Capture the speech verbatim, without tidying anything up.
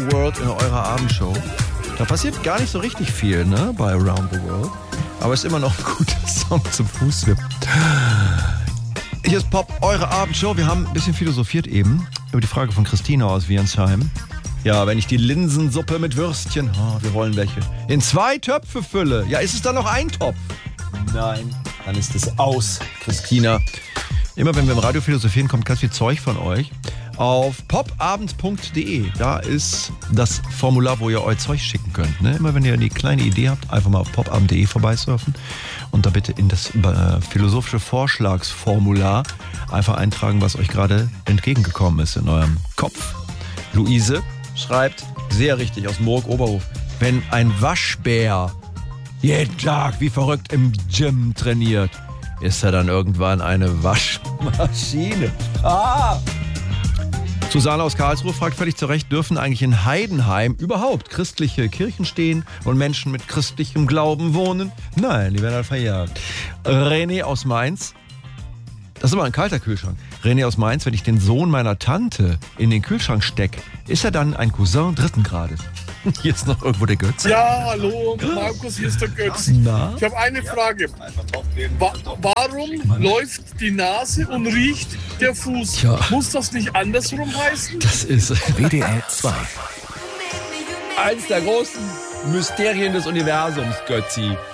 the World in eurer Abendshow. Da passiert gar nicht so richtig viel, ne, bei Around the World. Aber es ist immer noch ein guter Song zum Fußwippen. Hier ist Pop, eure Abendshow. Wir haben ein bisschen philosophiert eben über die Frage von Christina aus Wiernsheim. Ja, wenn ich die Linsensuppe mit Würstchen, oh, wir wollen welche, in zwei Töpfe fülle, ja, ist es dann noch ein Topf? Nein, dann ist es aus, Christina. Immer wenn wir im Radio philosophieren, kommt ganz viel Zeug von euch. Auf popabend punkt de, da ist das Formular, wo ihr euer Zeug schicken könnt. Ne? Immer wenn ihr eine kleine Idee habt, einfach mal auf popabend punkt de vorbeisurfen und da bitte in das äh, philosophische Vorschlagsformular einfach eintragen, was euch gerade entgegengekommen ist in eurem Kopf. Luise schreibt, sehr richtig, aus Moorg-Oberhof, wenn ein Waschbär jeden Tag wie verrückt im Gym trainiert, ist er dann irgendwann eine Waschmaschine. Ah! Susanne aus Karlsruhe fragt völlig zu Recht, dürfen eigentlich in Heidenheim überhaupt christliche Kirchen stehen und Menschen mit christlichem Glauben wohnen? Nein, die werden halt verjagt. René aus Mainz, das ist aber ein kalter Kühlschrank. René aus Mainz, wenn ich den Sohn meiner Tante in den Kühlschrank stecke, ist er dann ein Cousin dritten Grades? Hier ist noch irgendwo der Götz. Ja, hallo, Markus, hier ist der Götz. Na? Ich habe eine Frage. Wa- warum läuft die Nase und riecht der Fuß? Tja. Muss das nicht andersrum heißen? Das ist W D R zwei. eins der großen Mysterien des Universums, Götzi.